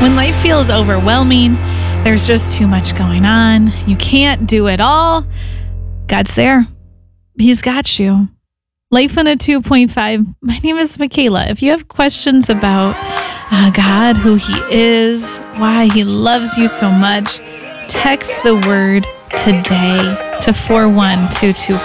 When life feels overwhelming, there's just too much going on. You can't do it all. God's there. He's got you. Life in a 2.5. My name is Michaela. If you have questions about God, who He is, why He loves you so much, text the word today to 41224.